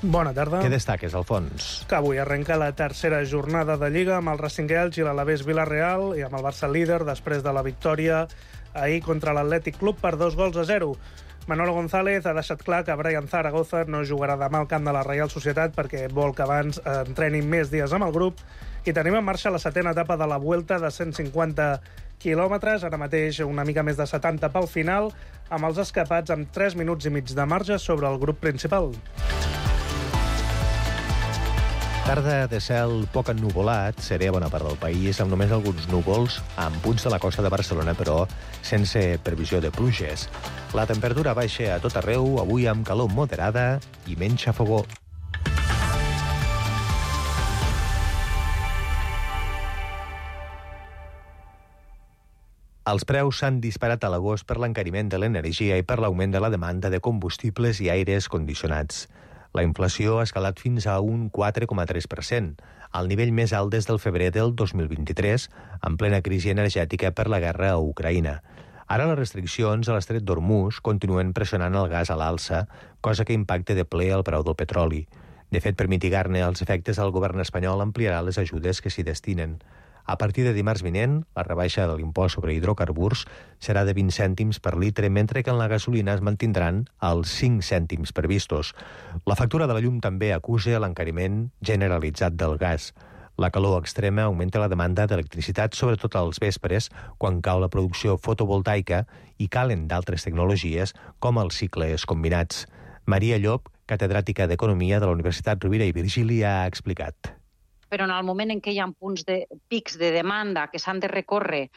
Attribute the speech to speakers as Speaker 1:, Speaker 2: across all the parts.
Speaker 1: Bona tarda.
Speaker 2: Què destaques, Alfons?
Speaker 1: Que avui arrenca la tercera jornada de Lliga amb el Racing Elx i l'Alavés Vila-real i amb el Barça líder després de la victòria ahir contra l'Atlètic Club per 2-0. Manolo González ha deixat clar que Brian Zaragoza no jugarà demà al camp de la Reial Societat perquè vol que abans entrenin més dies amb el grup. I tenim en marxa la 7a etapa de la Vuelta de 150 quilòmetres, ara mateix una mica més de 70 pel final, amb els escapats amb 3 minuts i mig de marge sobre el grup principal.
Speaker 2: Tarda de cel poc ennuvolat, seré a bona part del país, amb només alguns núvols, amb punts de la costa de Barcelona, però sense previsió de pluges. La temperatura baixa a tot arreu, avui amb calor moderada i menys xafogó. Els preus s'han disparat a l'agost per l'encariment de l'energia i per l'augment de la demanda de combustibles i aires condicionats. La inflació ha escalat fins a un 4,3%, al nivell més alt des del febrer del 2023, en plena crisi energètica per la guerra a Ucraïna. Ara les restriccions a l'estret d'Hormuz continuen pressionant el gas a l'alça, cosa que impacta de ple el preu del petroli. De fet, per mitigar-ne els efectes, el govern espanyol ampliarà les ajudes que s'hi destinen. A partir de dimarts vinent, la rebaixa de l'impost sobre hidrocarburs serà de 20 cèntims per litre, mentre que en la gasolina es mantindran els 5 cèntims previstos. La factura de la llum també acusa l'encariment generalitzat del gas. La calor extrema augmenta la demanda d'electricitat, sobretot als vespres, quan cau la producció fotovoltaica i calen d'altres tecnologies, com els cicles combinats. Maria Llop, catedràtica d'Economia de la Universitat Rovira i Virgili, ha explicat.
Speaker 3: Però en el moment en què hi ha pics de demanda que s'han de recórrer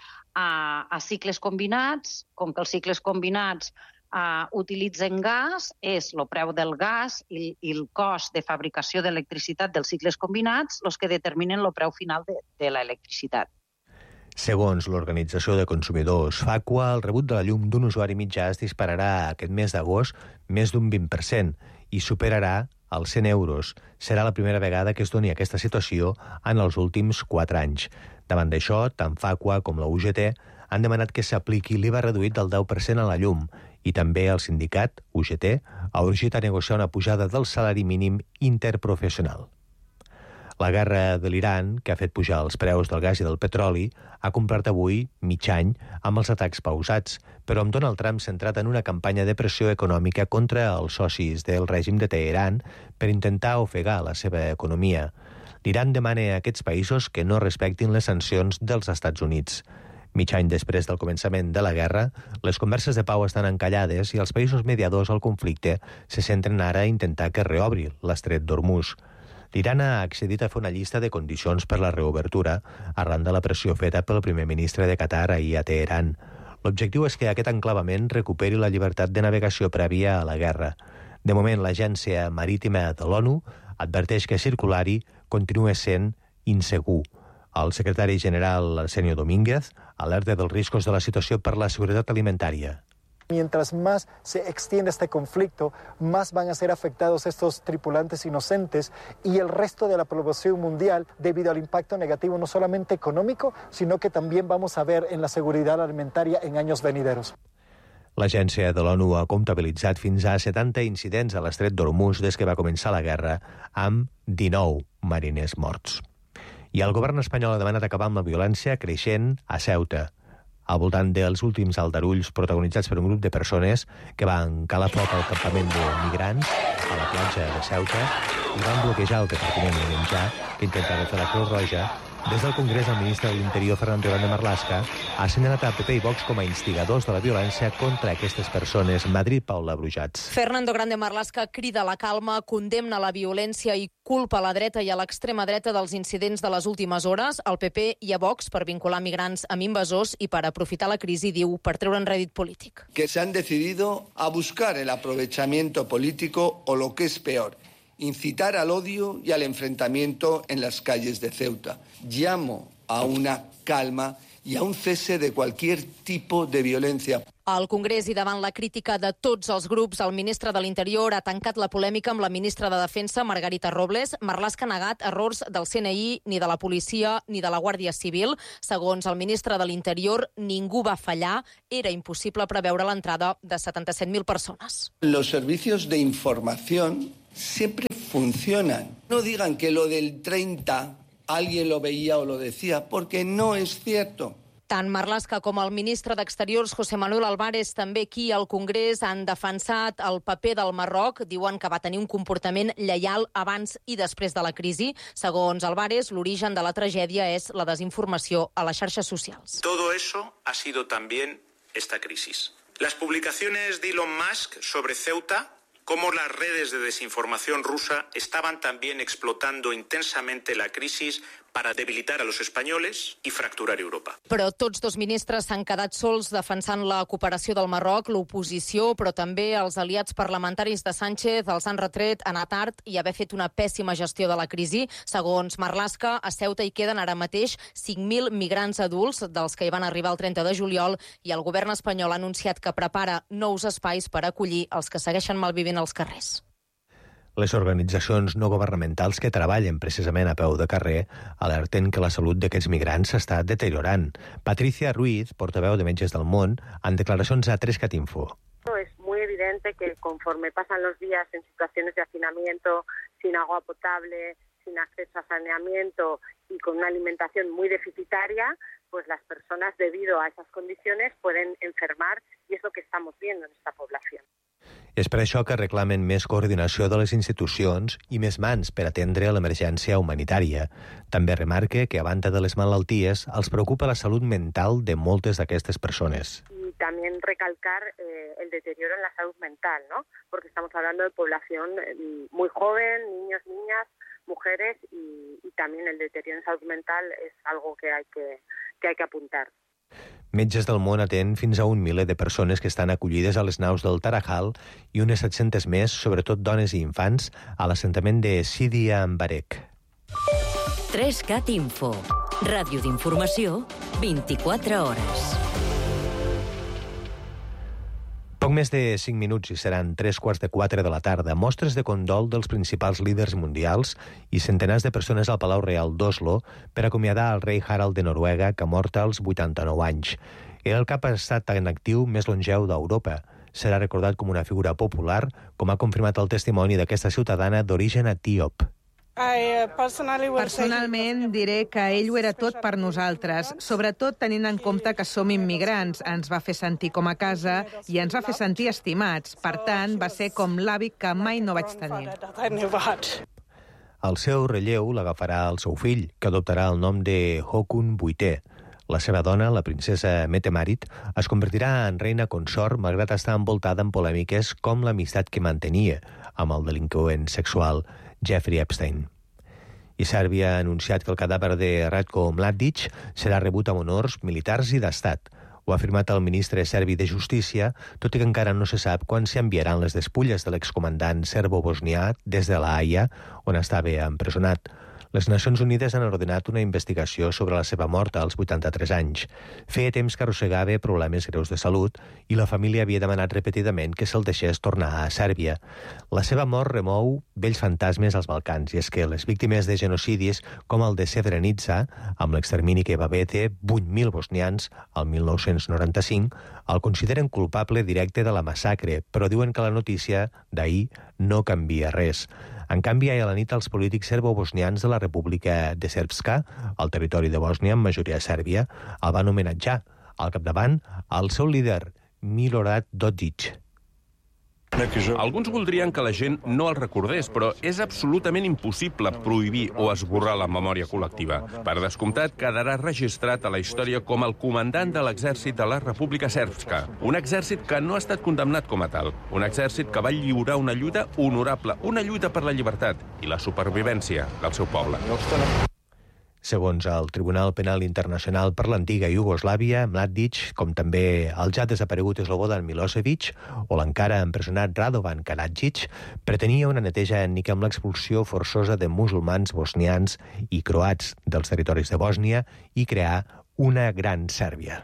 Speaker 3: a cicles combinats, com que els cicles combinats utilitzen gas, és el preu del gas i el cost de fabricació d'electricitat dels cicles combinats els que determinen el preu final de l'electricitat.
Speaker 2: Segons l'Organització de Consumidors FACUA, el rebut de la llum d'un usuari mitjà es dispararà aquest mes d'agost més d'un 20% i superarà els 100 euros. Serà la primera vegada que es doni aquesta situació en els últims 4 anys. Davant d'això, tant FACUA com la UGT han demanat que s'apliqui l'IVA reduït del 10% a la llum i també el sindicat, UGT, ha urgit a negociar una pujada del salari mínim interprofessional. La guerra de l'Iran, que ha fet pujar els preus del gas i del petroli, ha complert avui mig any amb els atacs pausats, però amb Donald Trump centrat en una campanya de pressió econòmica contra els socis del règim de Teheran per intentar ofegar la seva economia. L'Iran demana a aquests països que no respectin les sancions dels Estats Units. Mig any després del començament de la guerra, les converses de pau estan encallades i els països mediadors al conflicte se centren ara a intentar que reobri l'estret d'Hormuz. L'Iran ha accedit a fer una llista de condicions per la reobertura arran de la pressió feta pel primer ministre de Qatar ahir a Teheran. L'objectiu és que aquest enclavament recuperi la llibertat de navegació prèvia a la guerra. De moment, l'Agència Marítima de l'ONU adverteix que circular-hi continua sent insegur. El secretari general Arsenio Domínguez alerta dels riscos de la situació per la seguretat alimentària.
Speaker 4: Mientras más se extiende este conflicto, más van a ser afectados estos tripulantes inocentes y el resto de la población mundial debido al impacto negativo no solamente económico, sino que también vamos a ver en la seguridad alimentaria en años venideros.
Speaker 2: L'agència de l'ONU ha comptabilitzat fins a 70 incidents a l'estret d'Hormuz des que va començar la guerra, amb 19 mariners morts. I el govern espanyol ha demanat acabar amb la violència creixent a Ceuta, al voltant dels últims aldarulls protagonitzats per un grup de persones que van calar foc al campament de migrants a la platja de Ceuta i van bloquejar el repartiment de menjar que intentava fer la Creu Roja. Des del Congrés, el ministre de l'Interior, Fernando Grande Marlaska, ha assenyalat a PP i Vox com a instigadors de la violència contra aquestes persones. Madrid, Paula Brujats.
Speaker 5: Fernando Grande Marlaska crida a la calma, condemna la violència i culpa a la dreta i a l'extrema dreta dels incidents de les últimes hores, al PP i a Vox per vincular migrants amb invasors i per aprofitar la crisi, diu, per treure'n rèdit polític.
Speaker 6: Que se han decidido a buscar el aprovechamiento político o lo que es peor, incitar al odio y al enfrentamiento en las calles de Ceuta. Llamo a una calma y a un cese de cualquier tipo de violencia.
Speaker 5: Al Congrés i davant la crítica de tots els grups, el ministre de l'Interior ha tancat la polèmica amb la ministra de Defensa, Margarita Robles. Marlaska ha negat errors del CNI, ni de la policia, ni de la Guàrdia Civil. Segons el ministre de l'Interior, ningú va fallar. Era impossible preveure l'entrada de 77.000 persones.
Speaker 6: Los servicios de información siempre funcionan. No digan que lo del 30 alguien lo veía o lo decía, porque no es cierto.
Speaker 5: Tant Marlaska com el ministre d'Exteriors, José Manuel Álvarez, també aquí al Congrés han defensat el paper del Marroc. Diuen que va tenir un comportament lleial abans i després de la crisi. Segons Álvarez, l'origen de la tragèdia és la desinformació a les xarxes socials.
Speaker 7: Todo eso ha sido también esta crisis. Las publicaciones de Elon Musk sobre Ceuta, cómo las redes de desinformación rusa estaban también explotando intensamente la crisis para debilitar a los españoles y fracturar Europa.
Speaker 5: Però tots dos ministres s'han quedat sols defensant la cooperació del Marroc. L'oposició, però també els aliats parlamentaris de Sánchez els han retret anar tard i haver fet una pèssima gestió de la crisi. Segons Marlaska, a Ceuta hi queden ara mateix 5.000 migrants adults, dels que hi van arribar el 30 de juliol, i el govern espanyol ha anunciat que prepara nous espais per acollir els que segueixen malvivint als carrers.
Speaker 2: Les organitzacions no governamentals que treballen precisament a peu de carrer alerten que la salut d'aquests migrants s'està deteriorant. Patricia Ruiz, portaveu de Metges del Món, en declaracions a 3cat Info.
Speaker 8: Es muy evidente que conforme pasan los días en situaciones de hacinamiento, sin agua potable, sin acceso a saneamiento y con una alimentación muy deficitaria, pues las personas, debido a esas condiciones, pueden enfermar, y es lo que estamos viendo en esta población.
Speaker 2: És per això que reclamen més coordinació de les institucions i més mans per atendre l'emergència humanitària. També remarca que, a banda de les malalties, els preocupa la salut mental de moltes d'aquestes persones.
Speaker 8: Y también recalcar el deterioro en la salud mental, ¿no? Porque estamos hablando de población muy joven, niños, niñas, mujeres, y también el deterioro en salud mental es algo que hay que apuntar.
Speaker 2: Metges del Món atén fins a 1 miler de persones que estan acollides a les naus del Tarajal i unes 700 més, sobretot dones i infants, a l'assentament de Sidi Ambarek.
Speaker 9: 3cat Info. Ràdio d'informació, 24 hores.
Speaker 2: Poc més de 5 minuts i seran 3:45 de la tarda. Mostres de condol dels principals líders mundials i centenars de persones al Palau Real d'Oslo per acomiadar el rei Harald de Noruega, que ha mort als 89 anys. Era el cap estat en actiu més longeu d'Europa. Serà recordat com una figura popular, com ha confirmat el testimoni d'aquesta ciutadana d'origen etíop.
Speaker 10: Personalment diré que ell ho era tot per nosaltres, sobretot tenint en compte que som immigrants. Ens va fer sentir com a casa i ens va fer sentir estimats. Per tant, va ser com l'avi que mai no vaig tenir.
Speaker 2: El seu relleu l'agafarà el seu fill, que adoptarà el nom de Håkon VIII. La seva dona, la princesa Mette-Marit, es convertirà en reina consort malgrat estar envoltada en polèmiques com l'amistat que mantenia amb el delinqüent sexual Jeffrey Epstein. I Sèrbia ha anunciat que el cadàver de Ratko Mladic serà rebut amb honors militars i d'estat. Ho ha afirmat el ministre serbi de Justícia, tot i que encara no se sap quan s'enviaran les despulles de l'excomandant serbo-bosnià des de la Haia, on estava empresonat. Les Nacions Unides han ordenat una investigació sobre la seva mort als 83 anys. Feia temps que arrossegava problemes greus de salut i la família havia demanat repetidament que se'l deixés tornar a Sèrbia. La seva mort remou vells fantasmes als Balcans, i és que les víctimes de genocidis, com el de Srebrenica, amb l'extermini que va haver de 8.000 bosnians al 1995, el consideren culpable directe de la massacre, però diuen que la notícia d'ahir no canvia res. En canvi, ahir a la nit, els polítics serbo-bosnians de la República de Srpska, al territori de Bòsnia, amb majoria sèrbia, el van homenatjar. Al capdavant, el seu líder, Milorad Dodik.
Speaker 11: Alguns voldrien que la gent no el recordés, però és absolutament impossible prohibir o esborrar la memòria col·lectiva. Per descomptat, quedarà registrat a la història com el comandant de l'exèrcit de la República Srpska. Un exèrcit que no ha estat condemnat com a tal. Un exèrcit que va lliurar una lluita honorable, una lluita per la llibertat i la supervivència del seu poble.
Speaker 2: Segons el Tribunal Penal Internacional per l'antiga Iugoslàvia, Mladic, com també el ja desaparegut Slobodan Milosevic o l'encara empresonat Radovan Karadzic, pretenia una neteja ètnica amb l'expulsió forçosa de musulmans bosnians i croats dels territoris de Bòsnia i crear una gran Sèrbia.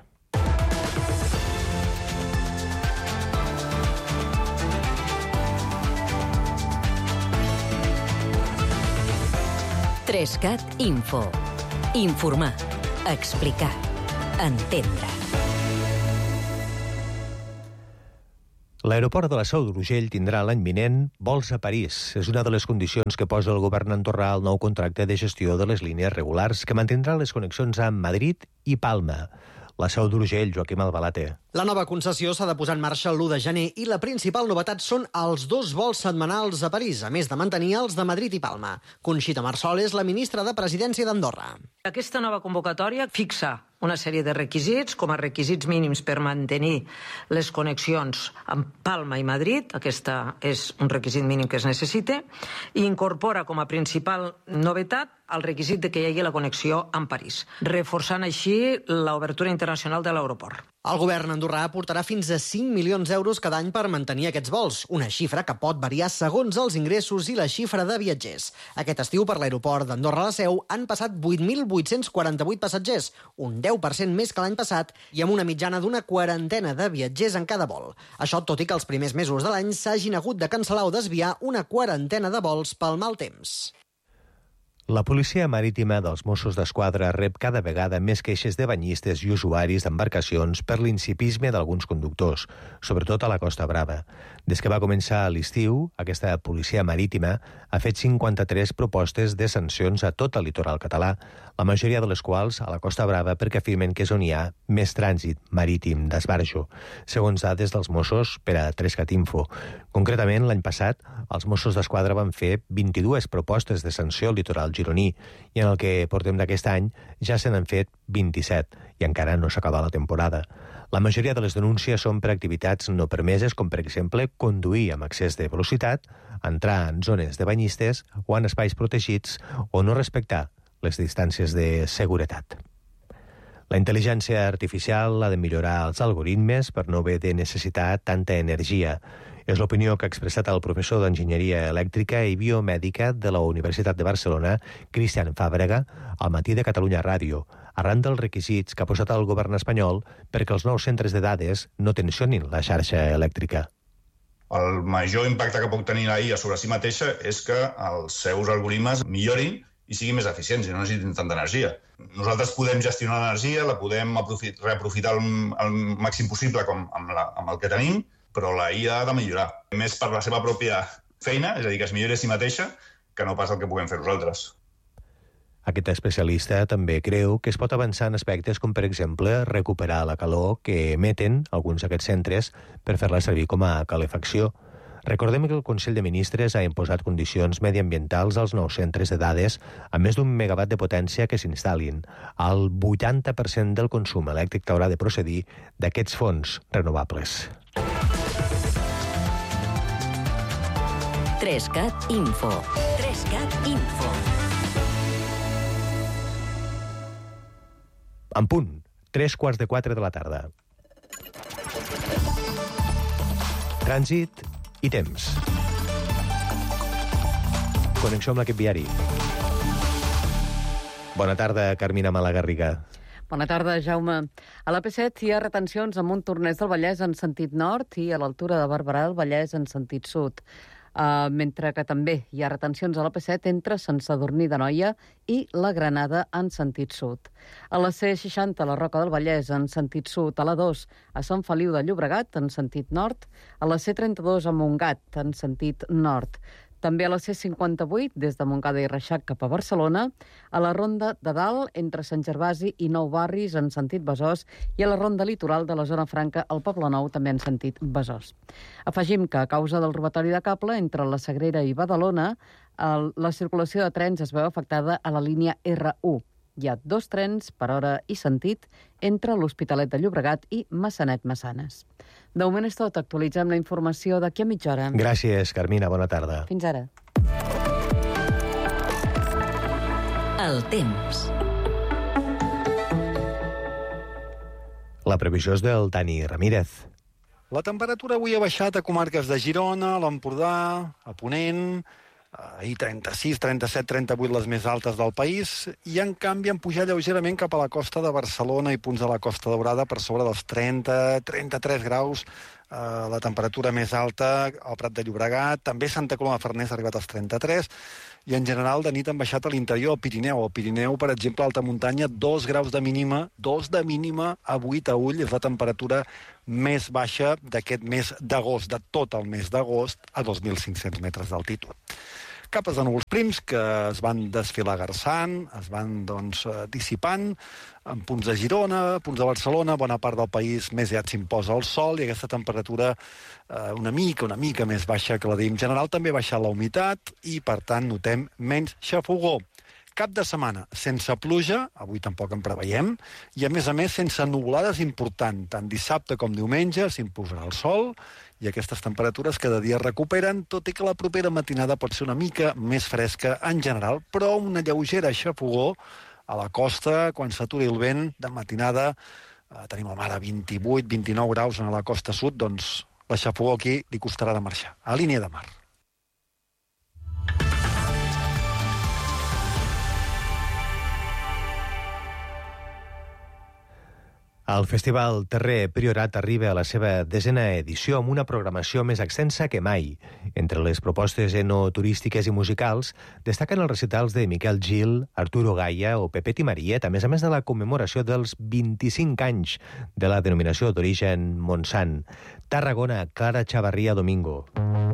Speaker 9: Trescat Info. Informar, explicar, entendre.
Speaker 2: L'aeroport de la Seu d'Urgell tindrà l'any vinent vols a París. És una de les condicions que posa el govern andorrà al nou contracte de gestió de les línies regulars que mantindrà les connexions amb Madrid i Palma. La Seu d'Urgell, Joaquim Albalate.
Speaker 12: La nova concessió s'ha de posar en marxa l'1 de gener i la principal novetat són els 2 vols setmanals a París, a més de mantenir els de Madrid i Palma. Conxita Marsol és la ministra de Presidència d'Andorra.
Speaker 13: Aquesta nova convocatòria fixa una sèrie de requisits, com a requisits mínims per mantenir les connexions amb Palma i Madrid, aquesta és un requisit mínim que es necessita, i incorpora com a principal novetat el requisit de que hi hagi la connexió amb París, reforçant així l'obertura internacional de l'aeroport.
Speaker 12: El govern andorrà aportarà fins a 5 milions d'euros cada any per mantenir aquests vols, una xifra que pot variar segons els ingressos i la xifra de viatgers. Aquest estiu per l'aeroport d'Andorra la Seu han passat 8.848 passatgers, un 10% més que l'any passat i amb una mitjana d'una 40 de viatgers en cada vol. Això tot i que els primers mesos de l'any s'hagin hagut de cancel·lar o desviar una 40 de vols pel mal temps.
Speaker 2: La policia marítima dels Mossos d'Esquadra rep cada vegada més queixes de banyistes i usuaris d'embarcacions per l'incipisme d'alguns conductors, sobretot a la Costa Brava. Des que va començar l'estiu, aquesta policia marítima ha fet 53 propostes de sancions a tot el litoral català, la majoria de les quals a la Costa Brava perquè afirmen que és on hi ha més trànsit marítim d'esbarjo, segons dades dels Mossos per a 3cat Info. Concretament, l'any passat, els Mossos d'Esquadra van fer 22 propostes de sanció al litoral gironí i en el que portem d'aquest any ja se n'han fet 27 i encara no s'acaba la temporada. La majoria de les denúncies són per activitats no permeses, com per exemple conduir amb excés de velocitat, entrar en zones de banyistes o en espais protegits o no respectar les distàncies de seguretat. La intel·ligència artificial ha de millorar els algoritmes per no haver de necessitar tanta energia. És l'opinió que ha expressat el professor d'Enginyeria Elèctrica i Biomèdica de la Universitat de Barcelona, Cristian Fàbrega, al Matí de Catalunya Ràdio, arran dels requisits que ha posat el govern espanyol perquè els nous centres de dades no tensionin la xarxa elèctrica.
Speaker 14: El major impacte que pot tenir la IA sobre si mateixa és que els seus algoritmes millorin i siguin més eficients i no necessitin tanta energia. Nosaltres podem gestionar l'energia, la podem reaprofitar al màxim possible com amb el que tenim, però la IA ha de millorar. Més per la seva pròpia feina, és a dir, que es millori a si mateixa, que no pas el que puguem fer nosaltres.
Speaker 2: Aquest especialista també creu que es pot avançar en aspectes com, per exemple, recuperar la calor que emeten alguns d'aquests centres per fer-la servir com a calefacció. Recordem que el Consell de Ministres ha imposat condicions mediambientals als nous centres de dades a més d'1 megawatt de potència que s'instal·lin. El 80% del consum elèctric haurà de procedir d'aquests fonts renovables.
Speaker 9: 3cat Info. 3cat Info.
Speaker 2: En punt, 3:45 de la tarda. Trànsit i temps. Connexió amb l'equip viari. Bona tarda, Carmina Malagarriga.
Speaker 15: Bona tarda, Jaume. A l'AP7 hi ha retencions a Montornès del Vallès en sentit nord i a l'altura de Barberà del Vallès en sentit sud. Mentre que també hi ha retencions a l'AP7 entre Sant Sadurní d'Anoia i la Granada en sentit sud. A la C60 a la Roca del Vallès en sentit sud, a la 2 a Sant Feliu de Llobregat en sentit nord, a la C32 a Montgat en sentit nord. També a la C58, des de Montcada i Reixac cap a Barcelona, a la Ronda de Dalt, entre Sant Gervasi i Nou Barris, en sentit Besòs, i a la Ronda Litoral de la Zona Franca, al Poble Nou, també en sentit Besòs. Afegim que, a causa del robatori de cable entre la Sagrera i Badalona, la circulació de trens es veu afectada a la línia R1. Hi ha 2 trens per hora i sentit entre l'Hospitalet de Llobregat i Massanet-Massanes. De moment és tot. Actualitzem la informació d'aquí a mitja hora.
Speaker 2: Gràcies, Carmina. Bona tarda.
Speaker 15: Fins ara.
Speaker 9: El temps.
Speaker 2: La previsió és del Dani Ramírez.
Speaker 16: La temperatura avui ha baixat a comarques de Girona, l'Empordà, a Ponent, ahir 36, 37, 38 les més altes del país, i en canvi han pujat lleugerament cap a la costa de Barcelona i punts de la Costa Daurada per sobre dels 30, 33 graus, la temperatura més alta al Prat de Llobregat, també Santa Coloma de Farners ha arribat als 33, i en general de nit han baixat a l'interior, al Pirineu. Al Pirineu, per exemple, a alta muntanya, 2 graus de mínima, 2 de mínima avui a Ull, és la temperatura més baixa d'aquest mes d'agost, de tot el mes d'agost, a 2.500 metres d'altitud. Capes de núvols prims que es van desfilagarçant, es van dissipant, en punts de Girona, punts de Barcelona, bona part del país més aviat s'imposa el sol i aquesta temperatura una mica més baixa que la d'ahir. En general també ha baixat la humitat i, per tant, notem menys xafogor. Cap de setmana sense pluja, avui tampoc en preveiem, i a més sense nuvolades important. Tant dissabte com diumenge s'imposarà el sol i aquestes temperatures cada dia recuperen, tot i que la propera matinada pot ser una mica més fresca en general, però una lleugera xafogor a la costa, quan s'aturi el vent de matinada, tenim al mar a 28-29 graus a la costa sud, doncs la xafogor aquí li costarà de marxar, a línia de mar.
Speaker 2: El Festival Terrer Priorat arriba a la seva 10a edició amb una programació més extensa que mai. Entre les propostes enoturístiques i musicals destaquen els recitals de Miquel Gil, Arturo Gaya o Pepet i Mariet, a més de la commemoració dels 25 anys de la denominació d'origen Montsant. Tarragona, Clara Chavarría Domingo.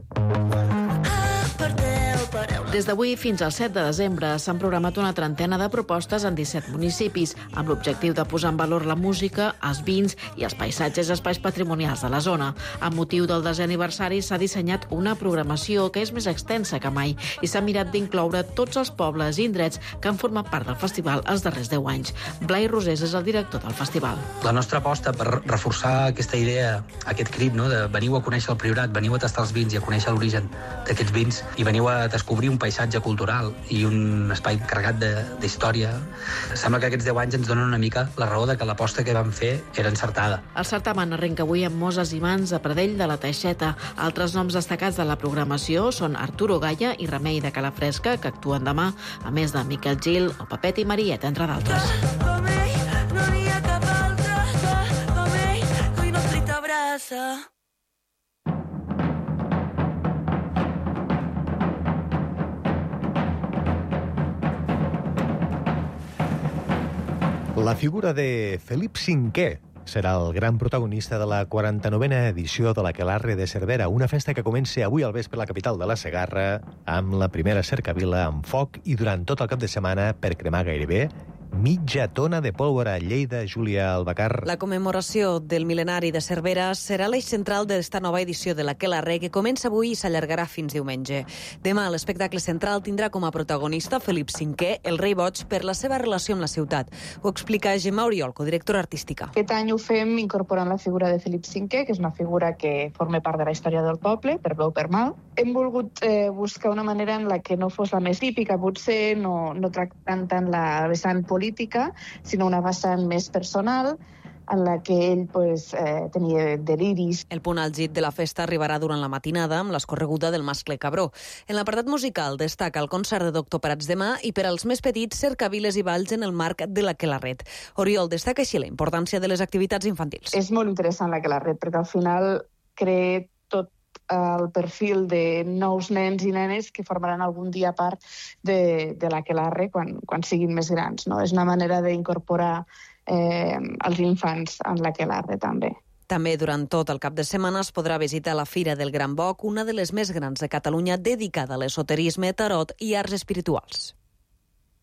Speaker 17: Des d'avui fins al 7 de desembre s'han programat una trentena de propostes en 17 municipis, amb l'objectiu de posar en valor la música, els vins i els paisatges espais patrimonials de la zona. Amb motiu del 10è aniversari s'ha dissenyat una programació que és més extensa que mai i s'ha mirat d'incloure tots els pobles i indrets que han format part del festival els darrers 10 anys. Blai Rosés és el director del festival.
Speaker 18: La nostra aposta per reforçar aquesta idea, aquest crit, de veniu a conèixer el Priorat, veniu a tastar els vins i a conèixer l'origen d'aquests vins i veniu a descobrir un paisatge cultural i un espai carregat d'història. Sembla que aquests 10 anys ens donen una mica la raó de que l'aposta que vam fer era encertada.
Speaker 17: El certamen arrenca avui amb Moses i Mans a Pradell de la Teixeta. Altres noms destacats de la programació són Arturo Gaya i Remei de Calafresca, que actuen demà, a més de Miquel Gil o Pepet i Mariet, entre d'altres.
Speaker 19: No n'hi ha cap altre com ell, que no li t'abraça.
Speaker 2: La figura de Felip V serà el gran protagonista de la 49a edició de l'Aquelarre de Cervera, una festa que comença avui al vespre a la capital de la Segarra, amb la primera cercavila amb foc i durant tot el cap de setmana per cremar gairebé mitja tona de pólvora. Lleida, Júlia Albacar.
Speaker 20: La commemoració del mil·lenari de Cervera serà l'eix central d'esta nova edició de l'Aquelarre, que comença avui i s'allargarà fins diumenge. Demà l'espectacle central tindrà com a protagonista Felip V, el rei boig, per la seva relació amb la ciutat. Ho explica Gemma Oriol, codirectora artística.
Speaker 21: Aquest any ho fem incorporant la figura de Felip V, que és una figura que forma part de la història del poble, per bé o per mal. Hem volgut buscar una manera en la que no fos la més típica, potser no tractant tant la vessant política, sinó una vessant més personal, en la que ell tenia deliris.
Speaker 20: El punt àlgid de la festa arribarà durant la matinada amb l'escorreguda del mascle Cabró. En l'apartat musical destaca el concert de Doctor Prats demà i per als més petits cercaviles i balls en el marc de l'Aquelarret. Oriol destaca així la importància de les activitats infantils.
Speaker 21: És molt interessant l'Aquelarret perquè al final crea tot el perfil de nous nens i nenes que formaran algun dia part de l'Aquelarre quan siguin més grans. No? És una manera d'incorporar els infants en l'Aquelarre també.
Speaker 20: També durant tot el cap de setmana es podrà visitar la Fira del Gran Boc, una de les més grans de Catalunya dedicada a l'esoterisme, tarot i arts espirituals.